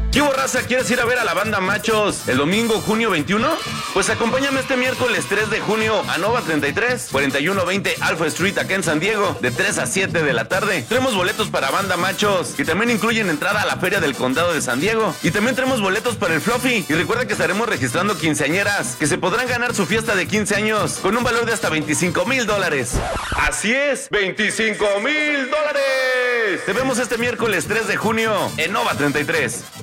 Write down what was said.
¿Qué hubo, raza? ¿Quieres ir a ver a la banda Machos el domingo, junio 21? Pues acompáñame este miércoles 3 de junio a Nova 33, 4120 Alpha Street, acá en San Diego, de 3 a 7 de la tarde. Tenemos boletos para banda Machos, que también incluyen entrada a la Feria del Condado de San Diego. Y también tenemos boletos para el Fluffy. Y recuerda que estaremos registrando quinceañeras, que se podrán ganar su fiesta de 15 años, con un valor de hasta $25,000. ¡Así es! ¡$25,000! Te vemos este miércoles 3 de junio en Nova 33.